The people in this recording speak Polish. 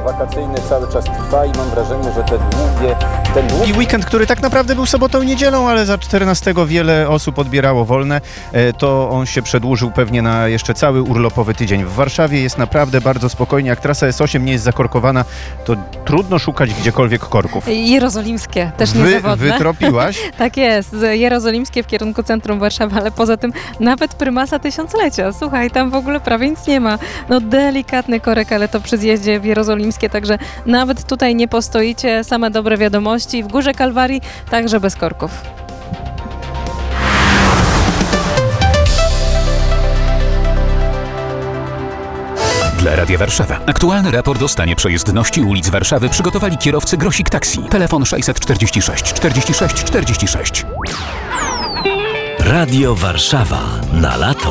wakacyjny cały czas trwa i mam wrażenie, że ten długi... I weekend, który tak naprawdę był sobotą i niedzielą, ale za 14 wiele osób odbierało wolne, to on się przedłużył pewnie na jeszcze cały urlopowy tydzień. W Warszawie jest naprawdę bardzo spokojnie. Jak trasa S8 nie jest zakorkowana, to trudno szukać gdziekolwiek korków. Jerozolimskie, też niezawodne. Wytropiłaś? Tak jest, jerozolimskie w kierunku centrum Warszawy, ale poza tym nawet prymasa tysiąclecia. Słuchaj, tam w ogóle prawie nic nie ma. No delikatny korek, ale to przy zjeździe w jerozolimskie, także nawet tutaj nie postoicie. Same dobre wiadomości. W Górze Kalwarii także bez korków. Dla Radia Warszawa. Aktualny raport o stanie przejezdności ulic Warszawy przygotowali kierowcy Grosik Taxi. Telefon 646 46 46. Radio Warszawa na lato.